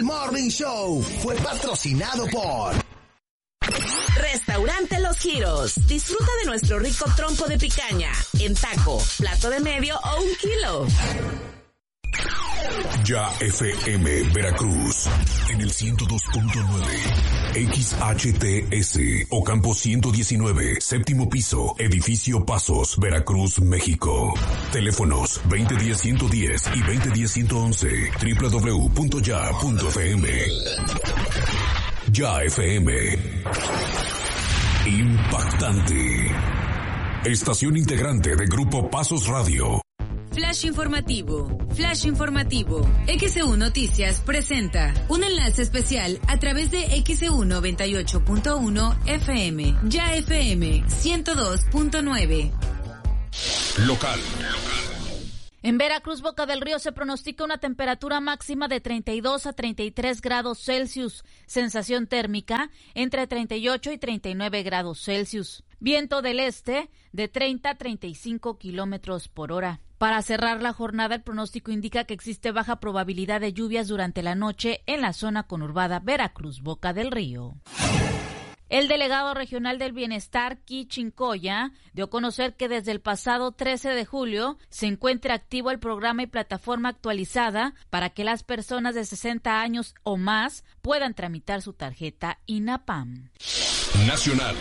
Morning Show fue patrocinado por Restaurante Los Giros. Disfruta de nuestro rico trompo de picaña en taco, plato de medio o 1 kilo. Ya FM Veracruz en el 102.9 XHTS Ocampo 119, séptimo piso, edificio Pasos, Veracruz, México. Teléfonos 2010-110 y 2010-111, www.ya.fm. Ya FM. Impactante. Estación integrante de Grupo Pasos Radio. Flash informativo. XEU Noticias presenta un enlace especial a través de XEU 98.1 FM. Ya FM 102.9. Local. En Veracruz, Boca del Río, se pronostica una temperatura máxima de 32 a 33 grados Celsius, sensación térmica entre 38 y 39 grados Celsius, viento del este de 30 a 35 kilómetros por hora. Para cerrar la jornada, el pronóstico indica que existe baja probabilidad de lluvias durante la noche en la zona conurbada Veracruz, Boca del Río. El delegado regional del Bienestar, Ki Chincoya, dio a conocer que desde el pasado 13 de julio se encuentra activo el programa y plataforma actualizada para que las personas de 60 años o más puedan tramitar su tarjeta INAPAM. Nacional.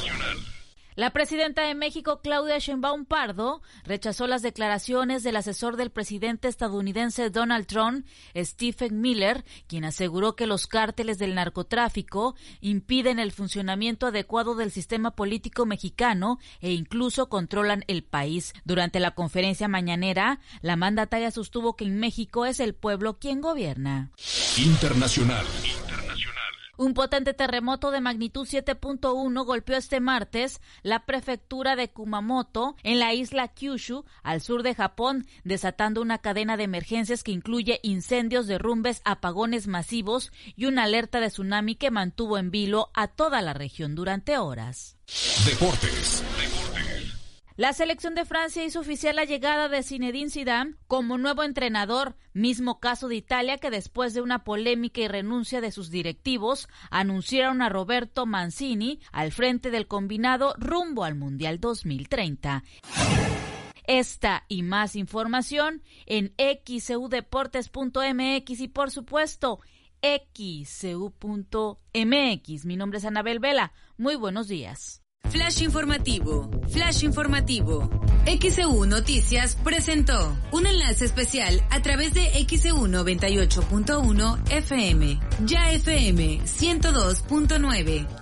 La presidenta de México, Claudia Sheinbaum Pardo, rechazó las declaraciones del asesor del presidente estadounidense Donald Trump, Stephen Miller, quien aseguró que los cárteles del narcotráfico impiden el funcionamiento adecuado del sistema político mexicano e incluso controlan el país. Durante la conferencia mañanera, la mandataria sostuvo que en México es el pueblo quien gobierna. Internacional. Un potente terremoto de magnitud 7.1 golpeó este martes la prefectura de Kumamoto en la isla Kyushu, al sur de Japón, desatando una cadena de emergencias que incluye incendios, derrumbes, apagones masivos y una alerta de tsunami que mantuvo en vilo a toda la región durante horas. Deportes. La selección de Francia hizo oficial la llegada de Zinedine Zidane como nuevo entrenador, mismo caso de Italia, que después de una polémica y renuncia de sus directivos, anunciaron a Roberto Mancini al frente del combinado rumbo al Mundial 2030. Esta y más información en xeudeportes.mx y, por supuesto, xeu.mx. Mi nombre es Anabel Vela. Muy buenos días. Flash informativo. XEU Noticias presentó un enlace especial a través de XEU 98.1 FM. Ya FM 102.9.